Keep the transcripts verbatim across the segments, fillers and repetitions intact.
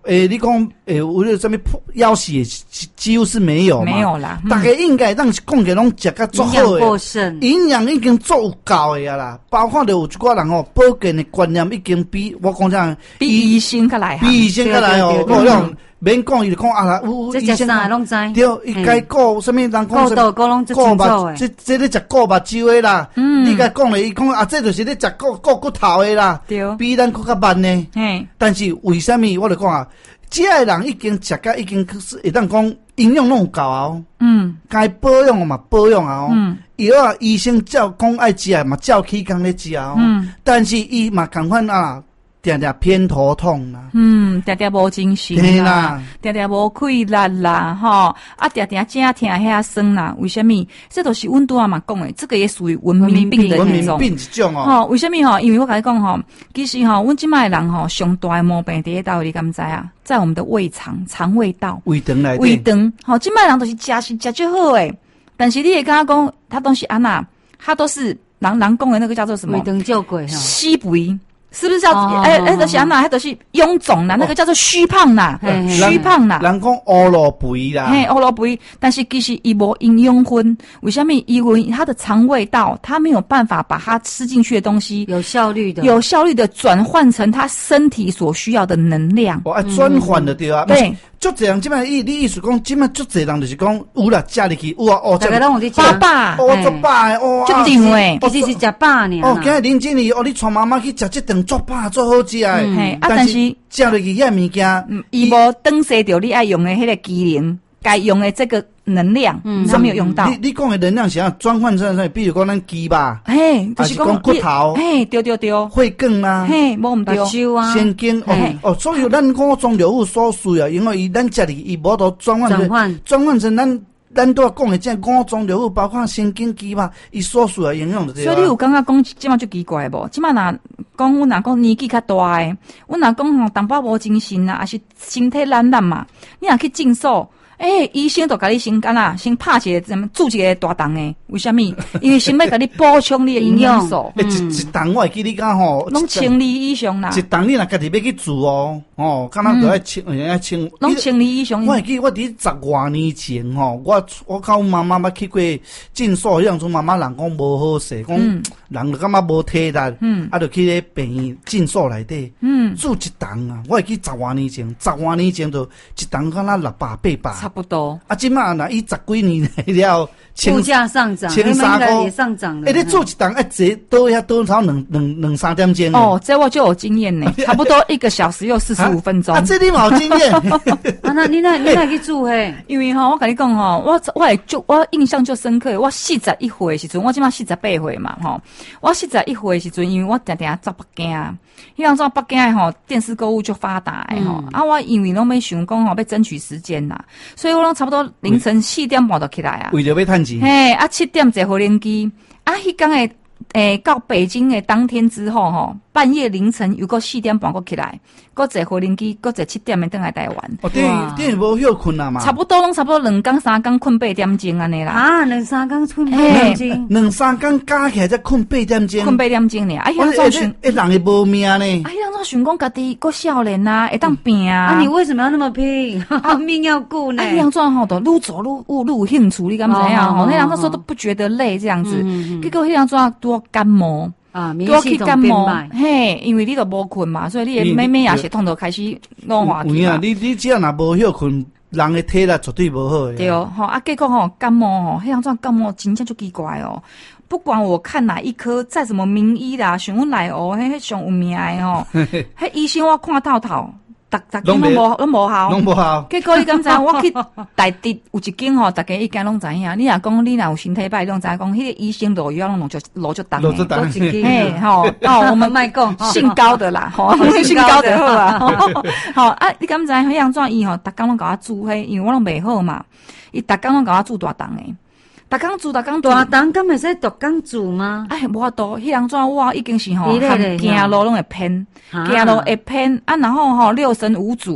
诶、欸，你讲诶，有那什么夭死几乎是没有嘛， 没有啦。 大家应该让讲起拢食甲足好诶，营养过剩，营养已经足有够诶啊啦。包括着有一寡人吼，保健诶观念已经比我讲啥， 比医生较来， 比医生较来哦。我讲免讲，伊就讲啊啦，有医生啥拢知。 对，伊该顾什么人讲什么？ 顾拢最清楚诶。这这咧食顾目睭诶啦，嗯，你该讲咧，伊讲啊，这就是咧食顾顾骨头诶啦， 对， 比咱更较慢呢。嘿，但是为什么我就讲啊？这个人已经食甲已经是会当讲营养拢有够啊，嗯，该保养嘛保养啊，嗯，药啊医生照讲爱食啊嘛照起工咧食啊，嗯，但是伊嘛共款啊，定定偏头痛啦， 嗯，定定无精神啦，定定无气力啦，吼，啊定定正疼遐酸啦，为什么？这都是阮拄仔嘛讲诶，这个也属于文明病的一种， 文明病一种哦。 吼，为什么吼？因为我甲你讲吼，其实吼，阮即摆人吼，上大诶毛病伫咧倒，你敢知啊？在我们的胃肠、肠胃道、 胃肠内底， 胃肠，吼，即摆人都是食是食最好诶，但是你会甲我讲，他东西安那，他都是人人讲的那个叫做什么？ 胃肠照过哈， 西肥。是不是叫哎哎？都是安那，还都是臃肿啦，那个叫做虚胖啦，虚胖啦。 人讲乌罗肥啦， 嘿，乌罗肥，但是其实伊无营养分，为什么？因为他的肠胃道，他没有办法把他吃进去的东西有效率的、 有效率的转换成他身体所需要的能量。 哦，爱转换的对啊。 对， 足侪人即摆意，你意思讲，即摆足侪人就是讲有啦，食入去有啊，哦， 大家拢有伫食饱， 哦，足饱诶，哦， 足顶诶， 其实是食饱尔。 哦，今日林经理，哦，你带妈妈去食即顿足饱足好食诶， 嘿，啊，但是食落去遐物件， 伊无当时着你爱用诶迄个机能，该用诶这个能量，嗯，他没有用到。 你你讲的能量是要转换成啥？比如讲咱鸡吧， 嘿， 就是讲骨头， 嘿，对对对， 血管啊， 嘿，无毋对， 神经哦哦，所以咱讲中药物所需啊，因为伊咱食哩，伊无得转换成转换成咱咱都要讲的这五种药物，包括神经鸡吧，伊所需的营养的。 所以你有感觉讲即马就奇怪无？即马若讲阮若讲年纪较大诶，阮若讲吼淡薄无精神啊，还是身体懒懒嘛，你若去诊所。诶、欸，医生都甲你先干啦，先拍一个什么注一个大洞诶？为什么？因为先要甲你补充你的营养素。 诶、嗯，一一洞我会记你讲吼， 拢千里以上啦。 一洞你若家己要去做哦，哦，敢若都爱清，爱清。 拢千里以上。 我会记我伫十外年前吼，我我靠妈妈捌去过诊所，迄样种妈妈人讲无好势，讲、嗯、人就感觉无体力，嗯，啊，就去咧病院诊所内底，嗯，做一洞啊。我会记十外年前，十外年前就一洞敢若六百八百。 不多啊！即马若伊十几年了， 物价上涨， 千三块也上涨了。 哎、欸，你做一档一坐都要多少两两两三点钟？ 哦，这我就有经验呢，差不多一个小时又四十五分钟。 啊，这你冇经验？ 啊，那你那你哪去做嘿？ 因为吼，我跟你讲吼，我我也就我印象就深刻。我四十一岁的时阵，我即马四十八岁嘛吼。我四十一岁的时阵，因为我定定走北京啊，迄样做北京的吼，电视购物就发达的吼、嗯。啊，我因为拢要想讲吼，要争取时间啦。所以我拢差不多凌晨四点半就起来啊， 为了要趁钱。 嘿，啊七点坐火轮机，啊，迄天诶诶到北京诶当天之后吼，半夜凌晨又过四点半过起来，过坐火轮机，过坐七点诶登来台湾。 哦，等于等于无休困啊嘛。 差不多拢差不多两工三工困八点钟安尼啦。 啊，两三工困八点钟， 两三工加起来才困八点钟。 困八点钟呢？啊，迄种想， 一人会无命呢。 啊，迄种想讲家己个少年啊，会当拼啊。 啊，你为什么要那么拼？啊，命要顾呢。 啊，迄种吼，都愈做愈愈有兴趣，你敢知影吼？迄种那时候都不觉得累这样子，结果迄种多感冒。 啊，免疫系统变慢， 嘿，因为你都无困嘛，所以你的每每牙血痛都开始弄滑去嘛。 你你只要若无休困，人的体力绝对无好的。 对哦，吼啊，结果吼感冒吼，迄样种感冒真正就奇怪哦。不管我看哪一科，再什么名医啦，像阮内湖迄迄上有名的吼，迄医生我看透透。逐逐间拢无拢无效， 拢无效。 结果你敢知？我去台直有一间吼，大家一间拢知影。你若讲你若有身体歹，拢知影讲，迄个医生落药拢落就落就重诶。落就重嘿，吼哦，我们卖讲姓高的啦，吼姓高的好啊。好啊，你敢知？迄样怎伊吼，逐工拢甲我煮迄，因为我拢袂好嘛，伊逐工拢甲我煮大档诶。逐工煮，逐工大档，敢会使逐工煮吗？ 哎，无法度，迄样怎我已经是吼，行路拢会偏，行路会偏啊，然后吼六神无主，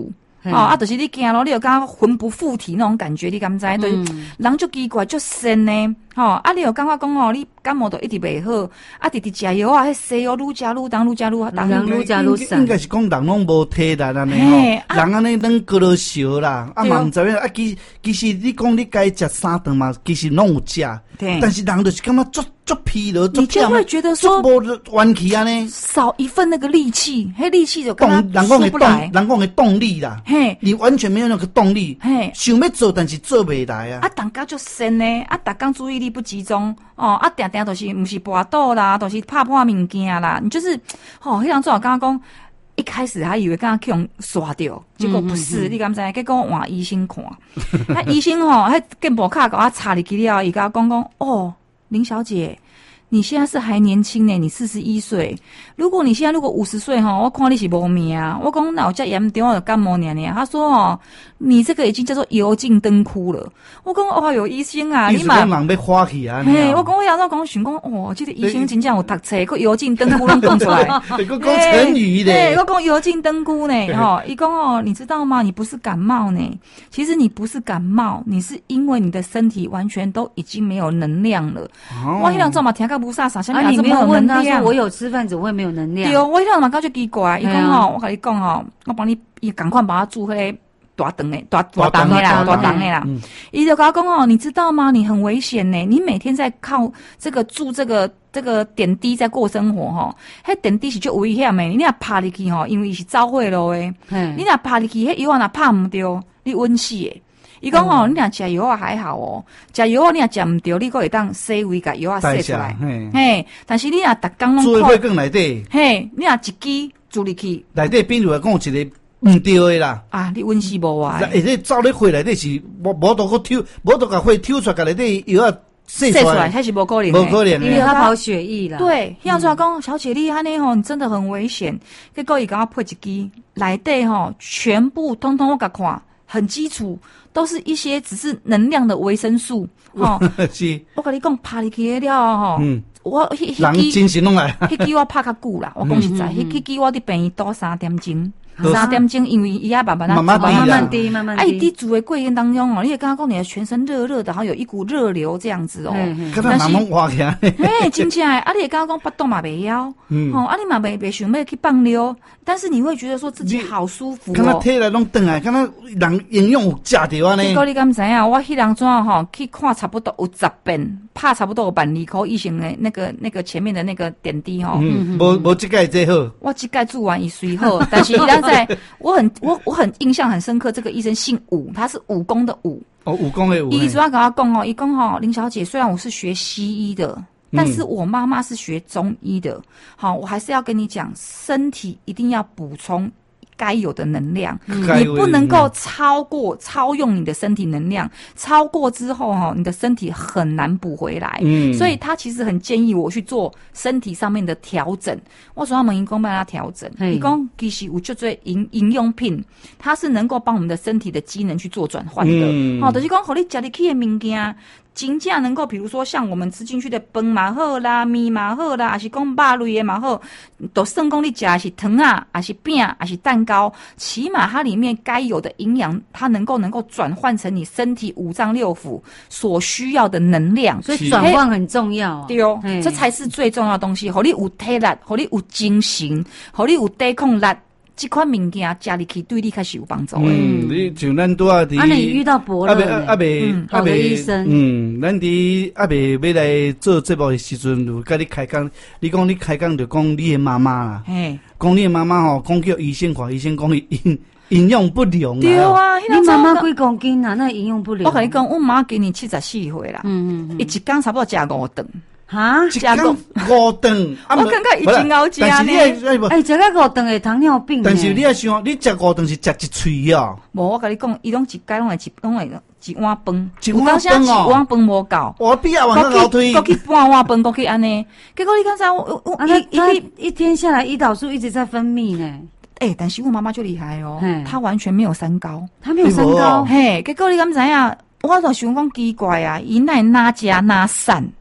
哦，啊，就是你行路，你有感觉魂不附体那种感觉，你敢知？对、嗯，人就奇怪，就神呢，吼、哦，啊，你有感觉讲哦，你感冒都一直袂好，啊，直直食药啊，迄西药愈食愈重，愈食愈重， 人愈食愈瘦。 应该是讲人拢无体力安尼吼，人安尼拢过了烧啦，啊嘛毋知影啊，其其实你讲你该食三顿嘛，其实拢有食，但是人就是感觉足足疲劳， 你就会觉得说无元气安尼， 少一份那个力气，迄力气就动， 人讲的动，人讲的动力啦，嘿，你完全没有那个动力，嘿，想要做但是做袂来啊， 啊，大家就神呢，啊，大家注意力不集中，哦，啊，定定都是毋是跋倒啦，都是拍破物件啦，你就是，哦，迄样做我刚刚讲。一开始还以为刚刚去用刷掉，结果不是，嗯嗯嗯你敢知？结果换医生看，那医生吼，迄健保卡给我插入去了，伊甲我讲讲，哦，林小姐，你现在是还年轻呢，你四十一岁。如果你现在如果五十岁哈，我看你是无命啊。我讲那我这严重，我有感冒呢呢。他说哦，你这个已经叫做油尽灯枯了。我讲哦，有医生啊， 你嘛忙要花去啊？ 嘿，我讲我有时讲想讲哦，这个医生真正有读册，个油尽灯枯拢讲出来。 你讲成语嘞？我讲油尽灯枯呢，哈，伊讲哦，你知道吗？你不是感冒呢，其实你不是感冒，你是因为你的身体完全都已经没有能量了。哦、我迄两做嘛听个不飒飒，下面啊，你没有问他说我有吃饭怎么会没有能量？ 对，我迄两嘛搞就奇怪，伊讲吼，我跟你讲吼，我帮你，伊赶快把它煮迄个大肠的、大大肠的啦、大肠的啦。伊就跟我讲哦，你知道吗？你很危险呢，你每天在靠这个注这个这个点滴在过生活吼，迄点滴是就危险的，你若拍入去吼，因为伊是走火路的，你若拍入去，迄药啊若拍唔着，你温死的。伊讲吼，你若食药啊还好哦，食药啊你若食唔着，你阁会当洗胃甲药啊洗出来，嘿。但是你若逐工拢做伙更内底， 嘿，你若一支注入去， 内底比如来讲有一个唔对的啦。 啊，你温死无啊？ 而且走咧血内底是无无度个抽，无度个血抽出来，甲内底药啊洗出来， 还是无可能， 无可能， 因为他跑血液啦。 对，像出来讲，小姐你安尼吼，你真的很危险。结果伊甲我配一支内底吼，全部通通我甲看，很基础。都是一些只是能量的维生素，吼。是。我跟你讲，拍入去了吼，嗯，我迄迄人精神拢来， 迄支我拍较久啦。我讲实在，迄支我伫病院倒三点钟，三点钟，因为伊也慢慢慢慢慢慢滴，慢慢滴。 哎，滴煮的过程当中哦，你也刚刚讲你的全身热热的，然后有一股热流这样子哦。 但是， 哎，真正哎，啊，你也刚刚讲巴肚嘛袂枵，嗯，哦，啊，你嘛袂袂想要去放尿，但是你会觉得说自己好舒服哦。 看他体力拢转来，看他人营养有食着安尼。 结果你敢知影？我迄人怎吼去看差不多有十遍，拍差不多有万二块以上的那个那个前面的那个点滴吼。 嗯，无无即届最好。 我即届做完伊随好，但是伊咱在，我很我我很印象很深刻，这个医生姓武，他是武功的武。 哦，武功的武。 伊主要跟我讲哦，伊讲吼，林小姐，虽然我是学西医的。但是我妈妈是学中医的，好，我还是要跟你讲，身体一定要补充该有的能量，嗯、你不能够超过超用你的身体能量，超过之后哈，你的身体很难补回来。嗯，所以他其实很建议我去做身体上面的调整。我说他们营工帮他调整，营工其实有就做营营用品，它是能够帮我们的身体的机能去做转换的。嗯，好，就是讲，好你吃入去的物件。真正能够，比如说像我们吃进去的饭嘛好啦，面嘛好啦，还是讲肉类的嘛好，都算讲你吃的是糖啊，还是饼，还是蛋糕，起码它里面该有的营养，它能够能够转换成你身体五脏六腑所需要的能量， 所以转换很重要、啊。 对哦，这才是最重要的东西。互你有体力，互你有精神，互你有抵抗力。这款物件加入去对你开始有帮助。 嗯，你像咱拄啊伫， 啊你遇到伯乐， 阿阿伯好的医生， 嗯，咱伫阿伯要来做节目的时阵，有甲你开讲，你讲你开讲就讲你的妈妈啦，嘿，讲你的妈妈吼，讲叫医生看，医生讲你营营养不良啊。 对啊， 你妈妈几公斤啊？那营养不良。 我跟你讲，我妈今年七十四岁啦，嗯嗯，伊一天差不多食五顿。 哈， 食个五顿， 我感觉已经熬食呢。 哎，食个五顿会糖尿病。 但是你要想，你食五顿是食一喙哦。 无，我跟你讲，伊拢一届拢会一拢会一碗饭， 一碗饭哦， 一碗饭无够。 我比啊，往上倒推， 过去半碗饭，过去安尼。结果你刚才我我一一一天下来，胰岛素一直在分泌呢。 哎、欸，但是我妈妈就厉害哦，她完全没有三高， 她没有三高。 嘿，结果你敢知影？我就想讲奇怪啊，伊奈哪食哪散。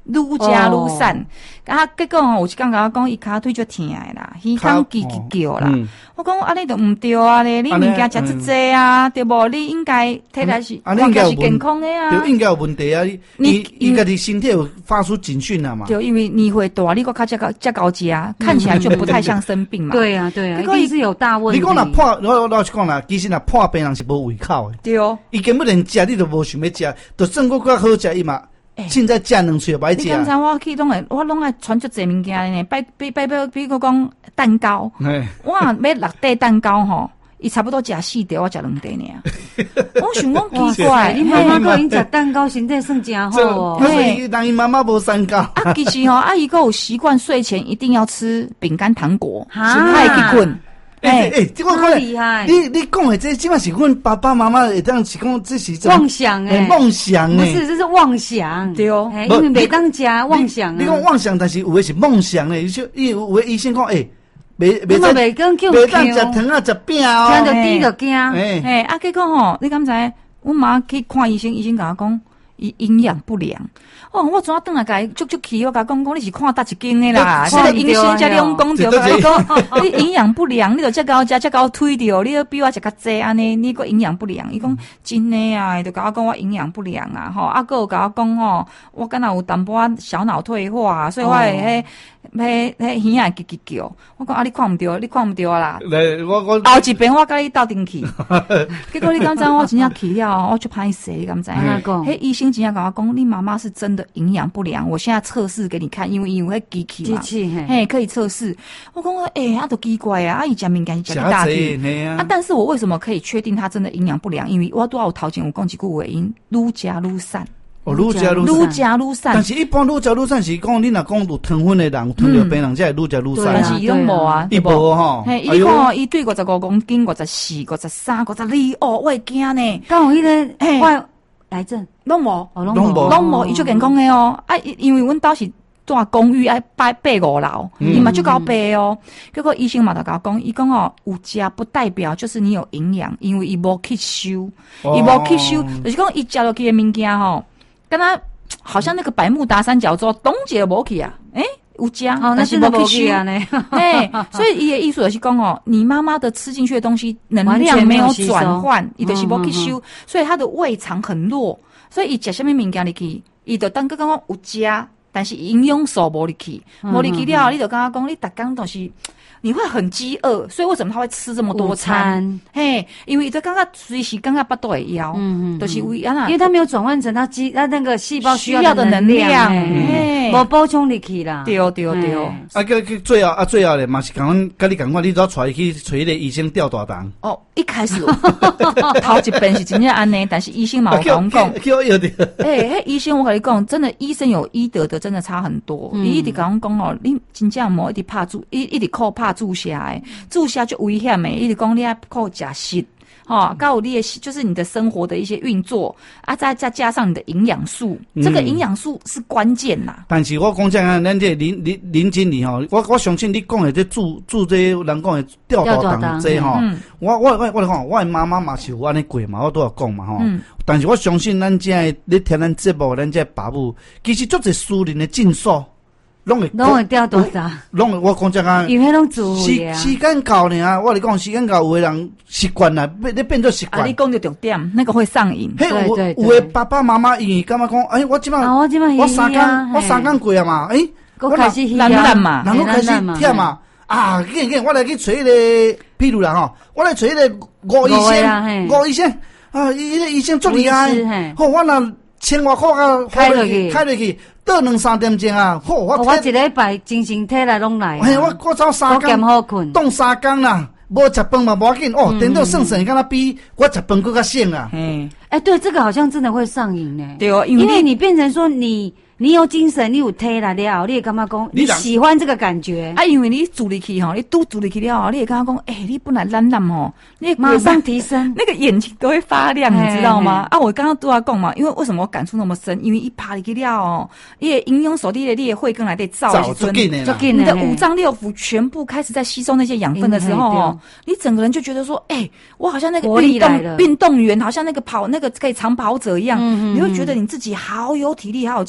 愈食愈瘦。啊，结果吼有一天甲我讲，伊骹腿就疼的啦，耳孔叽叽叫啦。嗯、我讲啊，你都毋对啊咧，你物件食即济啊，对无？你应该体力是应该是健康的啊， 对，应该有问题啊。你你家己身体有发出警讯了嘛？ 对，因为年岁大，你个较加高加高级啊，看起来就不太像生病嘛。 对啊，对啊，一定是有大问题。 你讲若破，我老实讲啦，其实若破病人是无胃口的。 对哦， 伊根本连食你都无想要食，就算我较好食伊嘛。欸、现在食两喙就歹食。 你刚才我去拢会，我拢爱传足济物件呢。比比比比比如讲蛋糕，我要六块蛋糕吼，伊差不多食四块，我食两块尔。我想讲奇怪， 你妈妈个已经食蛋糕，身体算真好哦。 所以人伊妈妈无三高。 啊，其实吼，阿姨个有习惯睡前一定要吃饼干糖果，他会去困。 哎哎，这我看厉害！ 你你讲的这，基本是阮爸爸妈妈会当是讲这是妄想诶， 妄想诶， 不是，这是妄想， 对哦。 因为每当家妄想。 你讲妄想，但是有的是梦想诶，就有的医生讲，诶， 袂袂当袂当叫袂当食糖啊，食饼哦， 听到甜就惊。 诶，啊，结果吼，你刚才我妈去看医生，医生甲我讲，伊营养不良。哦，我怎啊转来甲伊足足气，我甲讲讲你是看搭一间诶啦，现在医生才两讲着，甲讲你营养不良，你着遮高食遮高推着，你要比我食较济安尼，你个营养不良。伊讲真诶啊，伊就甲我讲我营养不良啊，吼，啊个有甲我讲吼，我敢若有淡薄仔小脑退化，所以我会迄迄迄耳仔叽叽叫。我讲啊，你看毋着，你看毋着啦。来，我我后一遍我甲你斗阵去，结果你刚才我真正去了，我就歹势，你敢知？迄医生真正甲我讲，你妈妈是真的营养不良，我现在测试给你看，因为因为迄机器嘛，机器嘿可以测试。我讲诶，啊都奇怪啊，啊伊食物件是食大体啊，但是我为什么可以确定他真的营养不良？因为我拄有头前有讲一句话，因愈食愈瘦。 哦，愈食愈愈食愈瘦。 但是一般愈食愈瘦是讲你若讲有糖分的人，有糖尿病人才会愈食愈瘦。 但是伊拢无啊， 伊无吼。 嘿，伊讲伊对五十五公斤、五十四、五十三、五十二，哦，我会惊呢。 刚有迄个嘿。癌症拢无， 哦拢无， 拢无，伊就健康诶哦。啊，因为阮兜是住公寓，爱八八五楼，伊嘛就高白哦。结果医生嘛就甲我讲，伊讲哦，有食不代表就是你有营养，因为伊无吸收，伊无吸收，就是讲伊食落去诶物件吼，跟他好像那个百慕达三角洲，东节无去啊，诶。有加， 哦， 但是无吸收呢。哎，所以伊的意思就是讲哦，你妈妈的吃进去的东西能量没有转换，伊就是无吸收，所以她的胃肠很弱，所以伊食什么物件入去，伊就当个讲有加，但是营养素无入去，无入去了，你就刚刚讲你逐工都是。你会很饥饿，所以为什么他会吃这么多餐？嘿，因为他刚刚随时刚刚巴肚会枵，嗯嗯，都是为啊， 因为他没有转换成他肌他那个细胞需要的能量， 嘿，无补充入去啦。 对对对。 啊，个个最后啊，最后咧嘛是讲，甲你讲话，你都要带去找迄个医生吊大档。 哦，一开始头一遍是真正安尼，但是医生嘛有讲讲，诶，迄医生我跟你讲，真的医生有医德的，真的差很多。伊一直讲讲哦，你真正无一直拍注，一一直靠拍。注射诶，注射就危险诶，一直讲你要靠食食，哈，告你的就是你的生活的一些运作啊，再再加上你的营养素，这个营养素是关键呐。 但是我讲这样，咱这林林林经理吼，我我相信你讲的这注注这人讲的吊大档这吼，我我我我来讲，我的妈妈嘛是有安尼过嘛，我都有讲嘛吼。但是我相信咱这咧听咱节目，咱这爸母其实做一私人的诊所。拢会拢会掉多少？ 拢会我讲这个， 因为拢做时时间到呢，我嚟讲时间到，有的人习惯啦，变你变做习惯。 啊，你讲到重点，那个会上瘾。 嘿，有有的爸爸妈妈因为感觉讲，哎，我即摆我即摆我三工我三工过啊嘛，哎， 我开始懒懒嘛， 然后开始忝嘛，啊，紧紧，我来去找迄个，譬如啦吼，我来找迄个吴医生，吴医生啊，伊个医生足厉害，好，我若千外块啊， 开落去， 开落去。倒两三点钟啊，好，我我一礼拜精神体力拢来。 嘿，我我走三工， 好困， 冻三工啦，无食饭嘛无要紧哦，等到算算，敢若比我食饭更较省啊。 嗯，哎，对，这个好像真的会上瘾呢。 对哦， 因为你变成说你。你有精神，你有体力了，你会感觉讲你喜欢这个感觉啊？因为你住入去吼，你拄住入去了，你会感觉讲，哎、欸，你本来懒懒吼，你马上提升， 那个眼睛都会发亮，你知道吗？啊，我刚刚都要讲嘛，因为为什么我感触那么深？因为一爬入去了哦，你的营养素，你的你的慧根来得造一尊，你的五脏六腑全部开始在吸收那些养分的时候哦，你整个人就觉得说，哎、欸，我好像那个运动运动员，好像那个跑那个可以长跑者一样，嗯、你会觉得你自己好有体力，好有精神。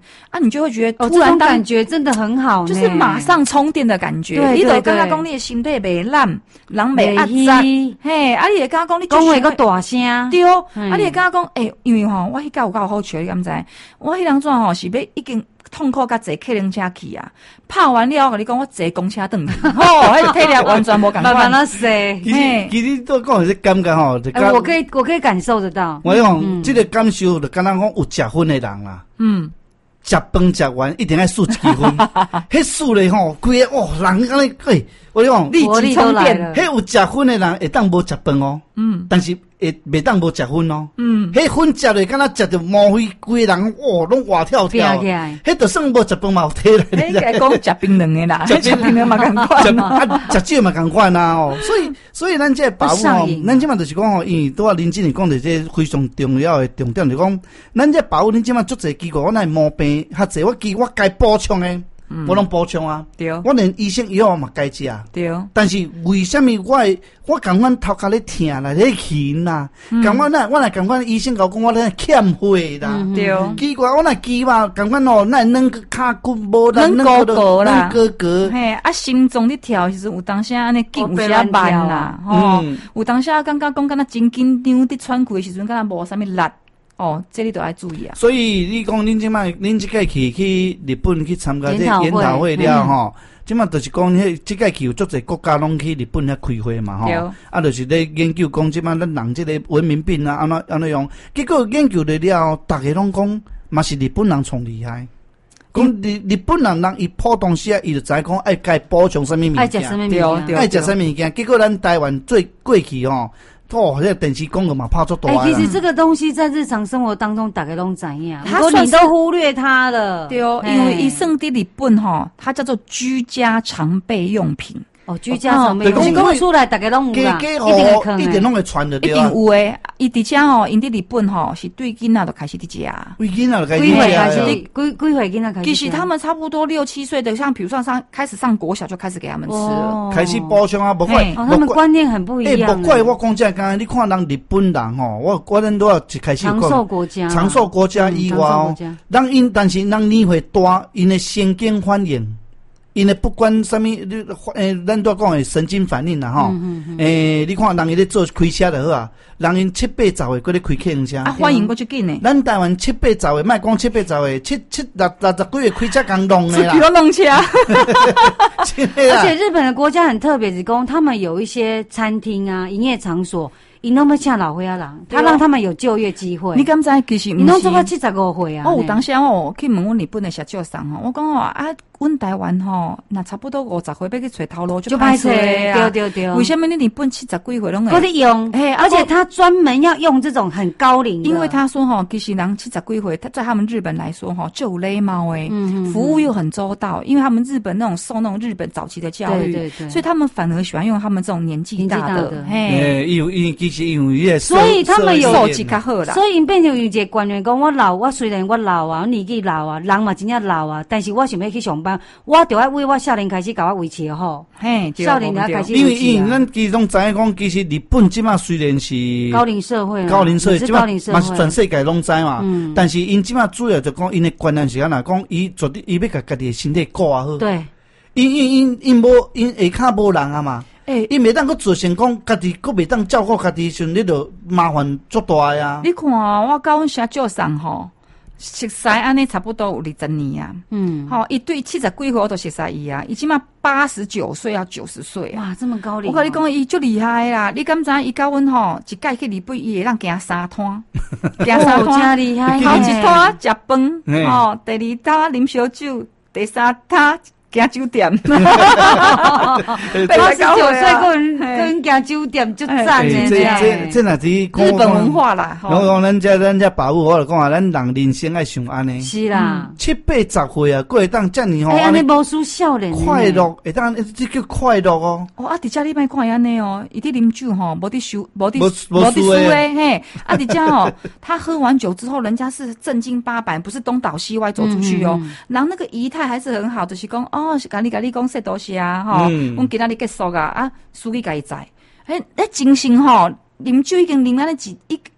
啊，你就会觉得哦， 突然当这种感觉真的很好呢， 就是马上充电的感觉。 对你就刚刚讲你的心态袂烂，人袂压袂榨， 虚嘿，啊，你会刚刚讲你讲话个大声， 对，啊， 嗯你会刚刚讲，诶、因为吼，我迄个有够好笑，你敢知？我迄当阵吼是要已经痛苦甲坐客人车去啊，拍完了，我跟你讲，我坐公车转去，吼，迄个体力完全无共款。 慢慢那说， 其实其实都讲是感觉吼，就哎，我可以我可以感受得到。 我讲这个感受，就敢若讲有食薰的人啦。 嗯。 食饭食完一定要数几分，迄数咧吼，规个哦，人安尼，诶，我讲立即充电， 迄有食薰的人会当无食饭哦，嗯，但是会袂当无食薰哦，嗯，迄薰食落敢若食着毛飞，规个人哦，拢活跳跳，迄就算无食饭嘛有体力。 迄个讲食冰凉的啦，食冰凉嘛共款啊，食酒嘛共款啊哦，所以所以咱这把握吼，咱即马就是讲吼，因为拄啊林经理讲的这非常重要的重点，就讲咱这把握，恁即马足侪机构，我那毛病。较济，我记我该补充诶，嗯、我拢补充啊。对，我连医生药嘛该食。对，但是为什么我我感觉头壳咧疼啦，咧晕啦？感觉那我来感觉医生甲我讲我咧欠血啦。嗯、对，奇怪我那记嘛，感觉哦，那软骹骨无啦， 软高高啦， 软高高。 嘿，啊，心脏咧跳，其实有当时安尼紧，有时慢啦，吼、嗯，有当时感觉讲敢若真紧张，伫喘气诶时阵，敢若无啥物力。哦，这里都要注意啊！ 所以你讲恁即摆，恁即届去去日本去参加这研讨会了吼，即摆就是讲，迄即届去有足侪国家拢去日本遐开会嘛吼，啊，就是咧研究讲即摆咱人即个文明病啊，安怎安怎样？结果研究了了，大家拢讲嘛是日本人创厉害，讲日日本人人伊普通时啊，伊就知讲爱该补充什么物件， 爱食什么物件， 爱食什么物件。结果咱台湾最过去吼。哦，这个电视广告嘛拍出大。 哎，其实这个东西在日常生活当中大家都知影，不过你都忽略它了。 对哦，因为伊算伫日本吼，它叫做居家常备用品。 哦，居家常备用品，讲出来大家拢有啦，一定会坑， 一定拢会传的， 一定有诶。伊伫遮吼，因伫日本吼是对囡仔就开始伫食， 对囡仔就开始几岁开始？几几岁囡仔开始？ 其实他们差不多六七岁的，像比如说上开始上国小就开始给他们吃了， 开始补充啊，不怪， 哦，他们观念很不一样。 哎，不怪我讲这刚，你看人日本人吼，我我咱都要一开始讲长寿国家， 长寿国家以外哦，人因但是人年岁大，因的神经反应。因为不管什么，诶，咱都讲诶神经反应啦吼。诶，你看人伊咧做开车就好啊，人因七八十岁搁咧开客运车。 啊，反应搁就紧诶。 咱台湾七八十岁，莫讲七八十岁，七七六六十几岁开车刚弄诶啦。 自己都弄车。 而且日本的国家很特别，是讲他们有一些餐厅啊、营业场所。伊拢要请老岁仔人，他让他们有就业机会。 你敢知其实你拢做到七十五岁啊？ 我有当时哦去问阮日本的社长上吼，我讲哦啊，阮台湾吼，那差不多五十岁要去找头路就歹找啊。对对对。 为什么你日本七十几岁拢会？ 搁咧用，而且他专门要用这种很高龄的。 因为他说吼，其实人七十几岁，他在他们日本来说吼，就有礼貌诶，服务又很周到，因为他们日本那种受那种日本早期的教育，对对对，所以他们反而喜欢用他们这种年纪大的。 嘿，因为因其实因为也所以他们有手机较好啦， 所以变成有一个观念讲，我老，我虽然我老啊，我年纪老啊，人嘛真正老啊，但是我想要去上班，我就要为我少年开始甲我维持好，嘿，少年就要开始维持。 因为因为咱其实拢知影讲，其实日本即马虽然是高龄社会， 高龄社会， 即马嘛是全世界拢知嘛，嗯、但是因即马主要就讲因的观念是安那讲，伊绝对伊要甲家己的身体顾啊好， 对， 因因因因无因下骹无人啊嘛。诶，伊袂当佫做成讲家己，佫袂当照顾家己，时阵你就麻烦足大呀。 你看我甲阮社长上吼，熟悉安尼差不多有二十年啊。嗯，吼，伊对七十几岁我都熟悉伊啊，伊即马八十九岁啊，九十岁啊。 哇，这么高龄！ 我甲你讲，伊足厉害啦！你敢知伊甲阮吼一届去日本，伊会当行三趟， 行三趟，真厉害！ 头一趟食饭，吼，第二趟啉烧酒，第三趟。行酒店， 八十九岁跟跟行酒店就赞诶！ 这这这哪是日本文化啦？ 我讲咱家咱家爸母，我就讲啊，咱人人生爱想安尼。 是啦， 七八十岁啊，过会当遮尔吼， 安尼无输少年， 快乐会当这叫快乐哦。 哦啊，伫遮你莫看安尼哦，伊伫啉酒吼，无伫输，无伫无伫输诶嘿。啊，伫遮哦，他喝完酒之后，人家是正经八百，不是东倒西歪走出去哦。然后那个仪态还是很好的，是讲哦。哦，是甲你甲你讲说多谢啊，吼，阮今仔日结束啊，啊，司机家己载，迄迄精神吼，啉酒已经啉安尼一一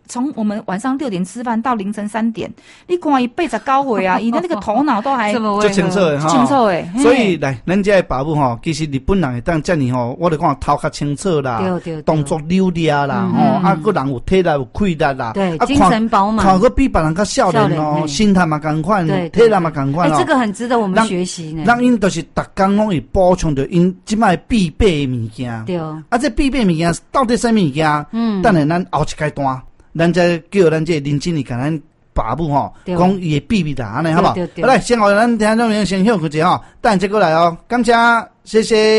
从我们晚上六点吃饭到凌晨三点，你看伊八十九岁啊，伊的那个头脑都还就清楚的哈， 清楚的。 所以来，咱这爸母吼，其实日本人会当遮尔吼，我就讲头壳清楚啦， 对对对， 动作溜利啦，吼、嗯，啊，个人有体力有气力啦， 对， 啊、 精神饱满， 看个比别人较少年哦，心态嘛共款，体力嘛共款哦。 哎，这个很值得我们学习呢。 咱因就是逐工拢会补充着因即摆必备的物件。 对， 啊，这必备物件到底什么物件？嗯，等下咱后一阶段，咱再叫咱这林经理甲咱爸母吼，讲伊的秘密啦，安尼好不好？好来，先互咱听众先休息一下吼，等下再过来哦。感谢，谢谢。